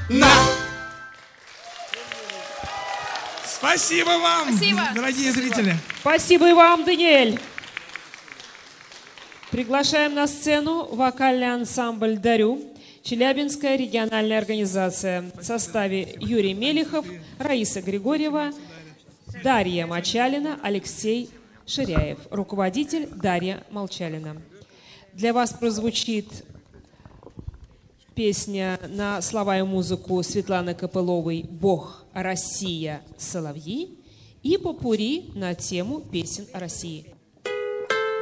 на! Спасибо вам, дорогие зрители. Спасибо и вам, Даниэль. Приглашаем на сцену вокальный ансамбль «Дарю», Челябинская региональная организация в составе Юрий Мелихов, Раиса Григорьева, Дарья Мочалина, Алексей Ширяев, руководитель Дарья Молчалина. Для вас прозвучит песня на слова и музыку Светланы Копыловой «Бог, Россия, соловьи» и попурри на тему песен о России.